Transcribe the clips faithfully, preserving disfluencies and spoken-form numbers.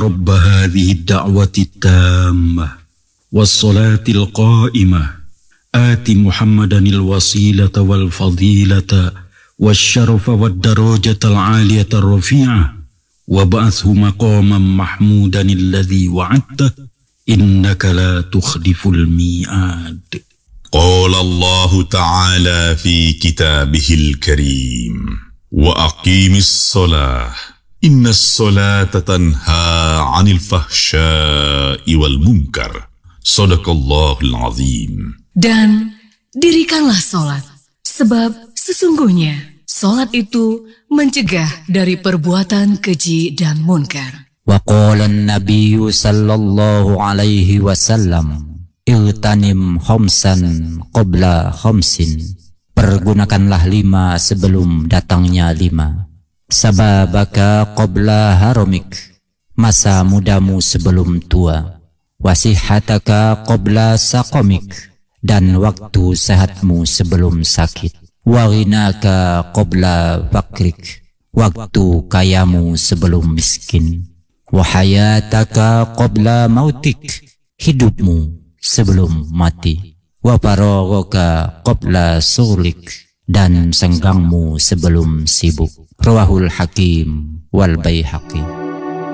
رب هذه الدعوة التامة والصلاة القائمة آت محمدا الوسيلة والفضيلة والشرف والدرجة العالية الرفيعة وابعثه مقاما محمودا الذي وعدته إنك لا تخلف الميعاد. قال الله تعالى في كتابه الكريم وأقيم الصلاة إن الصلاة تنهى عن الفحشاء والمنكر صدق الله العظيم. Dan dirikanlah solat, sebab sesungguhnya solat itu mencegah dari perbuatan keji dan munkar. Wa qala an-nabiy sallallahu alaihi wasallam Iltanim khamsan qabla khamsin. Pergunakanlah lima sebelum datangnya lima. Sababaka qabla haramik. Masa mudamu sebelum tua. Wasihataka qabla saqamik. Dan waktu sehatmu sebelum sakit. Waghinaka qabla fakrik. Waktu kayamu sebelum miskin. Wahayataka qabla mautik. Hidupmu sebelum mati. Wa faraghaka qabla sulik. Dan senggangmu sebelum sibuk. Rawahul Hakim wal Baihaqi.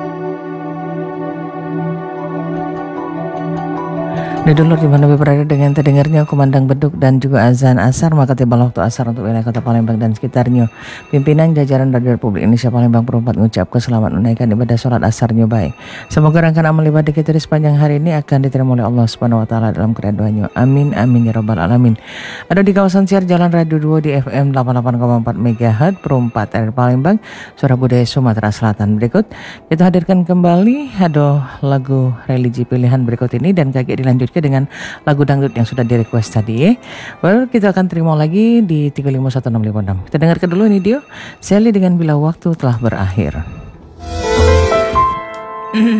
Di dulu di mana berada dengan terdengarnya kumandang beduk dan juga azan asar, maka tibalah waktu asar untuk wilayah kota Palembang dan sekitarnya. Pimpinan jajaran Radio Republik Indonesia Palembang Perempat mengucapkan selamat menunaikan ibadah sholat asarnya baik. Semoga rangkaian amal ibadah kita di sepanjang hari ini akan diterima oleh Allah Subhanahu Wa Taala dalam keridhaannya. Amin amin ya rabbal alamin. Ada di kawasan siar Jalan Radio dua di F M delapan puluh delapan koma empat megahertz Perempat R Palembang, Suara Budaya Sumatera Selatan. Berikut kita hadirkan kembali ada lagu religi pilihan berikut ini dan kaget dilanjut dengan lagu dangdut yang sudah di request tadi. Baru kita akan terima lagi di tiga lima satu enam lima enam. Kita dengarkan dulu ini dia Sally dengan Bila Waktu Telah Berakhir.